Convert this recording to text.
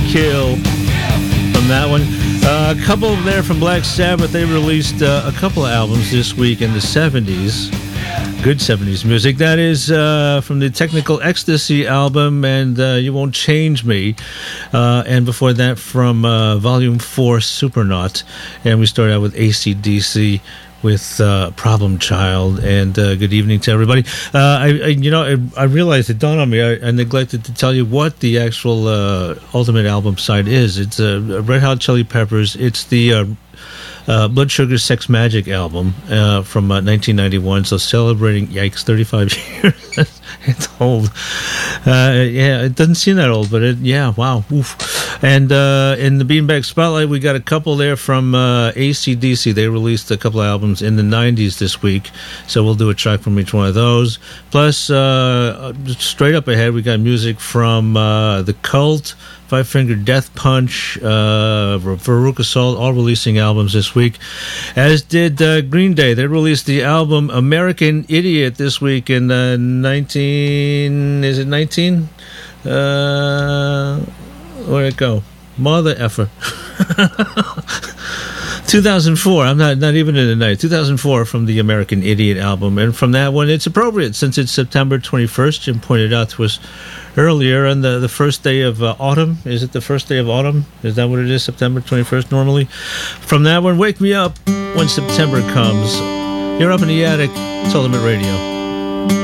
Kill from that one. A couple there from Black Sabbath. They released a couple of albums this week in the 70s. Good 70s music. That is from the Technical Ecstasy album, and You Won't Change Me. And before that, from Volume 4, Supernaut. And we started out with AC/DC with Problem Child. And good evening to everybody. I realized it dawned on me. I neglected to tell you what the actual Ultimate album side is. It's Red Hot Chili Peppers. It's the Blood Sugar Sex Magik album from 1991, so celebrating, 35 years. It's old. It doesn't seem that old, but wow. Oof. And in the Beanbag Spotlight, we got a couple there from AC/DC. They released a couple of albums in the 90s this week, so we'll do a track from each one of those. Plus, straight up ahead, we got music from The Cult, Five Finger Death Punch, Veruca Salt, all releasing albums this week, as did Green Day. They released the album American Idiot this week in 19... Is it 19? Where'd it go? Mother effer. 2004. I'm not even in the night. 2004 from the American Idiot album. And from that one, it's appropriate since it's September 21st. Jim pointed out to us earlier on the first day of autumn. Is it the first day of autumn? Is that what it is? September 21st normally? From that one, Wake Me Up When September Comes. You're up in the attic. It's Ultimate Radio.